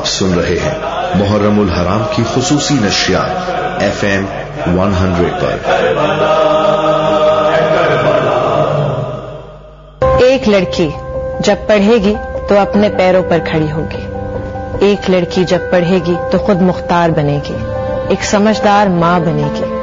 आप सुन रहे हैं मुहर्रमुल हराम की खुसूसी नशियात FM 100 पर। एक लड़की जब पढ़ेगी तो अपने पैरों पर खड़ी होगी। एक लड़की जब पढ़ेगी तो खुद मुख्तार बनेगी, एक समझदार माँ बनेगी।